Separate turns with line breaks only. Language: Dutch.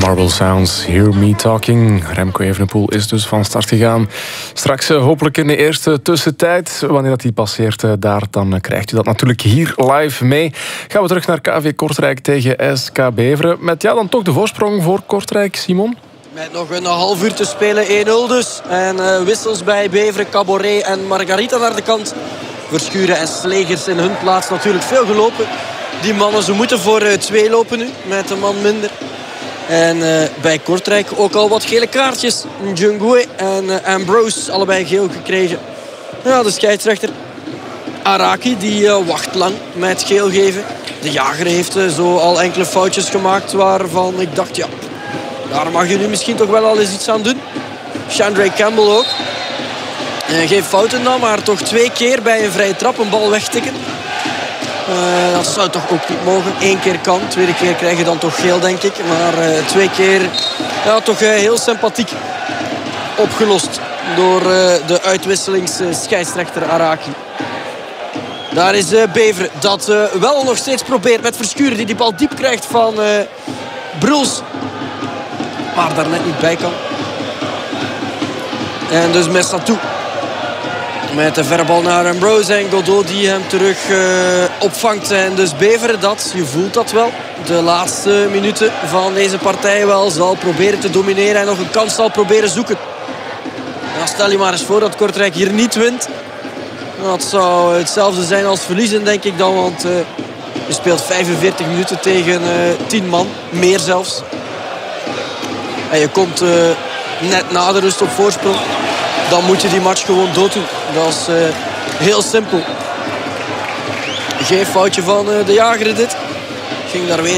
Marble Sounds, Hear Me Talking. Remco Evenepoel is dus van start gegaan. Straks hopelijk in de eerste tussentijd. Wanneer dat hij passeert daar, dan krijgt u dat natuurlijk hier live mee. Gaan we terug naar KV Kortrijk tegen SK Beveren. Met dan toch de voorsprong voor Kortrijk, Simon?
Met nog een half uur te spelen, 1-0 dus. En wissels bij Beveren, Caboret en Margarita naar de kant. Verschuren en Slegers in hun plaats natuurlijk veel gelopen. Die mannen, ze moeten voor 2 lopen nu, met een man minder. En bij Kortrijk ook al wat gele kaartjes. Njungue en Ambrose, allebei geel gekregen. Ja, de scheidsrechter Araki, die wacht lang met geel geven. De jager heeft zo al enkele foutjes gemaakt waarvan ik dacht, ja, daar mag je nu misschien toch wel al eens iets aan doen. Chandray Campbell ook. Geen fouten dan, maar toch 2 keer bij een vrije trap een bal wegtikken. Dat zou toch ook niet mogen. 1 keer kan, 2e keer krijg je dan toch geel, denk ik. Maar 2 keer toch heel sympathiek opgelost door de uitwisselingsscheidsrechter Araki. Daar is Beveren dat wel nog steeds probeert met Verschuren, die bal diep krijgt van Bruls. Maar daar net niet bij kan. En dus Messatou. Met de verre bal naar Ambrose en Godot die hem terug opvangt. En dus Beveren, je voelt dat wel. De laatste minuten van deze partij wel zal proberen te domineren. En nog een kans zal proberen zoeken. Nou, stel je maar eens voor dat Kortrijk hier niet wint. Dat zou hetzelfde zijn als verliezen, denk ik dan. Want je speelt 45 minuten tegen 10 man. Meer zelfs. En je komt net na de rust op voorsprong. Dan moet je die match gewoon dooddoen. Dat is heel simpel. Geen foutje van de jager dit. Ging daar weer